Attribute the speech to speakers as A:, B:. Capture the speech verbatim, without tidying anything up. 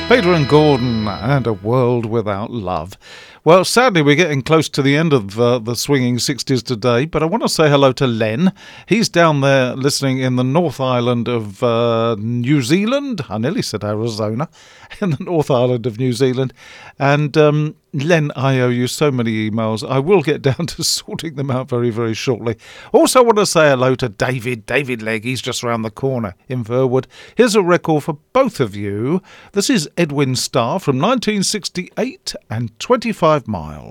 A: Peter and Gordon and A World Without Love. Well, sadly, we're getting close to the end of uh, the Swinging sixties today, but I want to say hello to Len. He's down there listening in the North Island of uh, New Zealand. I nearly said Arizona. In the North Island of New Zealand. And um, Len, I owe you so many emails. I will get down to sorting them out very, very shortly. Also want to say hello to David, David Legg. He's just round the corner in Verwood. Here's a record for both of you. This is Edwin Starr from nineteen sixty-eight and twenty-five miles.